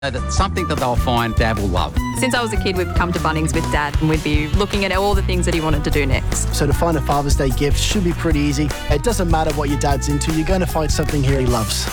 It's something that they'll find Dad will love. Since I was a kid, we'd come to Bunnings with Dad and we'd be looking at all the things that he wanted to do next. So to find a Father's Day gift should be pretty easy. It doesn't matter what your dad's into, you're going to find something here he loves.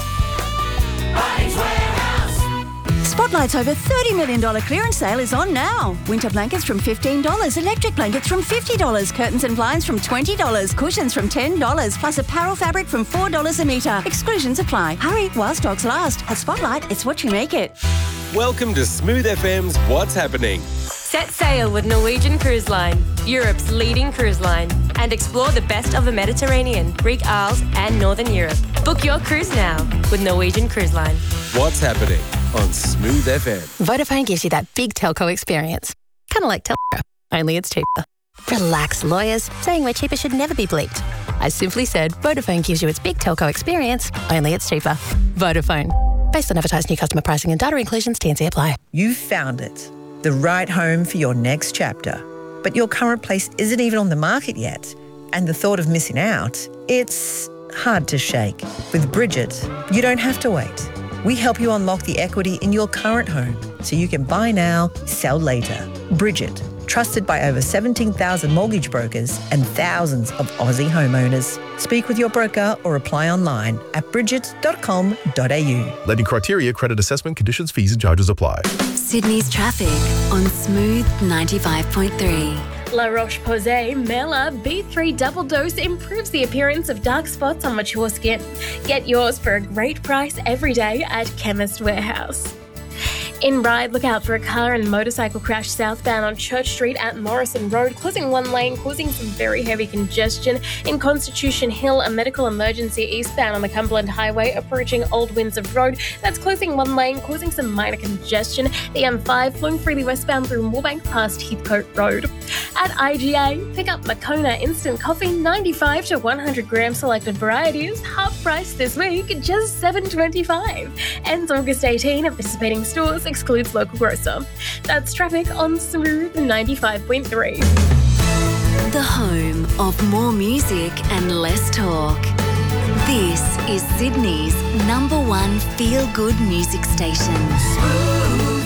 Bunnings Warehouse. Spotlight's over $30 million clearance sale is on now. Winter blankets from $15, electric blankets from $50, curtains and blinds from $20, cushions from $10, plus apparel fabric from $4 a metre. Exclusions apply. Hurry while stocks last. At Spotlight, it's what you make it. Welcome to Smooth FM's What's Happening. Set sail with Norwegian Cruise Line, Europe's leading cruise line, and explore the best of the Mediterranean, Greek Isles and Northern Europe. Book your cruise now with Norwegian Cruise Line. What's Happening on Smooth FM. Vodafone gives you that big telco experience. Kind of like Telco, only it's cheaper. Relax, lawyers. Saying we're cheaper should never be bleeped. I simply said Vodafone gives you its big telco experience, only it's cheaper. Vodafone. Based on advertised new customer pricing and data inclusions, T&C apply. You've found it. The right home for your next chapter. But your current place isn't even on the market yet. And the thought of missing out, it's hard to shake. With Bridget, you don't have to wait. We help you unlock the equity in your current home so you can buy now, sell later. Bridget, trusted by over 17,000 mortgage brokers and thousands of Aussie homeowners. Speak with your broker or apply online at bridget.com.au. Lending criteria, credit assessment, conditions, fees and charges apply. Sydney's traffic on Smooth 95.3. La Roche-Posay Mela B3 Double Dose improves the appearance of dark spots on mature skin. Get yours for a great price every day at Chemist Warehouse. In Ryde, look out for a car and motorcycle crash southbound on Church Street at Morrison Road, closing one lane, causing some very heavy congestion. In Constitution Hill, a medical emergency eastbound on the Cumberland Highway approaching Old Windsor Road. That's closing one lane, causing some minor congestion. The M5 flowing freely westbound through Moorebank past Heathcote Road. At IGA, pick up Moccona Instant Coffee, 95 to 100 gram selected varieties, half price this week, just $7.25. Ends August 18 at participating stores, excludes local grocer. That's traffic on Smooth 95.3. The home of more music and less talk. This is Sydney's #1 feel-good music station. Smooth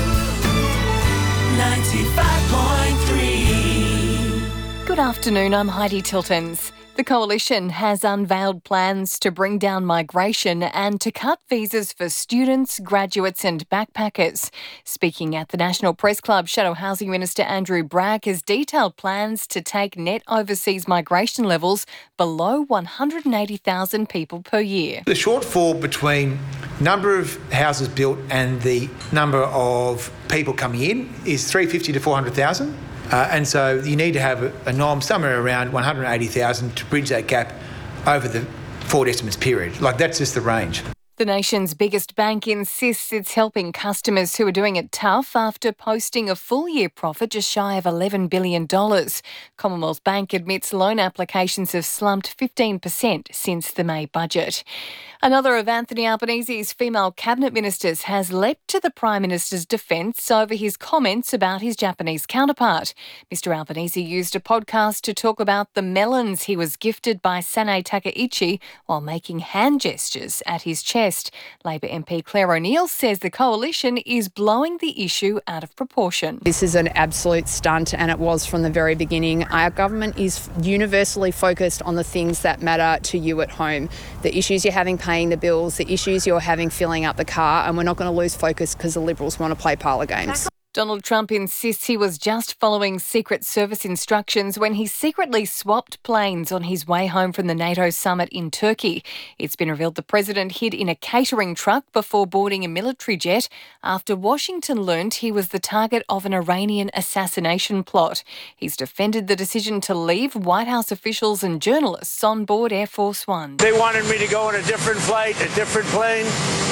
95.3. Good afternoon, I'm Heidi Tiltons. The Coalition has unveiled plans to bring down migration and to cut visas for students, graduates and backpackers. Speaking at the National Press Club, Shadow Housing Minister Andrew Bragg has detailed plans to take net overseas migration levels below 180,000 people per year. The shortfall between number of houses built and the number of people coming in is 350 to 400,000. And so you need to have a norm somewhere around 180,000 to bridge that gap over the forward estimates period. Like, that's just the range. The nation's biggest bank insists it's helping customers who are doing it tough after posting a full-year profit just shy of $11 billion. Commonwealth Bank admits loan applications have slumped 15% since the May budget. Another of Anthony Albanese's female cabinet ministers has leapt to the Prime Minister's defence over his comments about his Japanese counterpart. Mr Albanese used a podcast to talk about the melons he was gifted by Sane Takaichi while making hand gestures at his chest. Labor MP Claire O'Neill says the Coalition is blowing the issue out of proportion. This is an absolute stunt, and it was from the very beginning. Our government is universally focused on the things that matter to you at home. The issues you're having paying the bills, the issues you're having filling up the car, and we're not going to lose focus because the Liberals want to play parlour games. Donald Trump insists he was just following Secret Service instructions when he secretly swapped planes on his way home from the NATO summit in Turkey. It's been revealed the president hid in a catering truck before boarding a military jet after Washington learned he was the target of an Iranian assassination plot. He's defended the decision to leave White House officials and journalists on board Air Force One. They wanted me to go on a different flight, a different plane,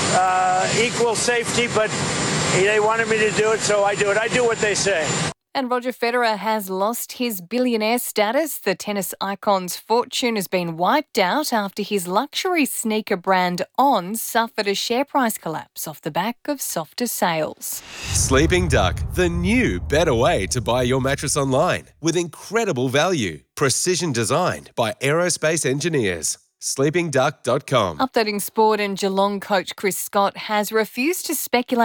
equal safety, but they wanted me to do it, so I do it. I do what they say. And Roger Federer has lost his billionaire status. The tennis icon's fortune has been wiped out after his luxury sneaker brand On suffered a share price collapse off the back of softer sales. Sleeping Duck, the new, better way to buy your mattress online with incredible value. Precision designed by aerospace engineers. sleepingduck.com. Updating sport, and Geelong coach Chris Scott has refused to speculate